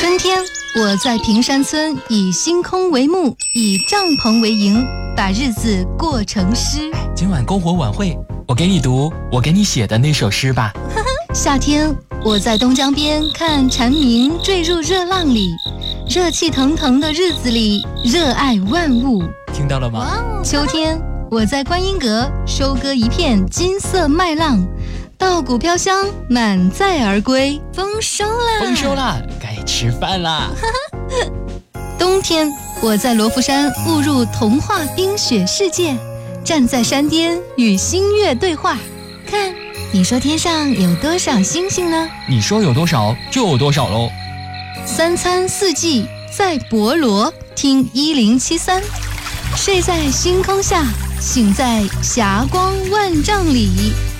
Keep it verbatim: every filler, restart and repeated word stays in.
春天，我在平山村以星空为幕，以帐篷为营，把日子过成诗。 今晚篝火晚会，我给你读我给你写的那首诗吧。 夏天，我在东江边看蝉鸣坠入热浪里，热气腾腾的日子里，热爱万物。 听到了吗？ 秋天，我在观音阁收割一片金色麦浪，稻谷飘香，满载而归。丰收啦！ 丰收啦！该吃饭啦！ 冬天，我在罗浮山误入童话冰雪世界，站在山巅与星月对话。看，你说天上有多少星星呢？ 你说有多少就有多少喽。 三餐四季在博罗，听一零七三。睡在星空下，醒在霞光万丈里。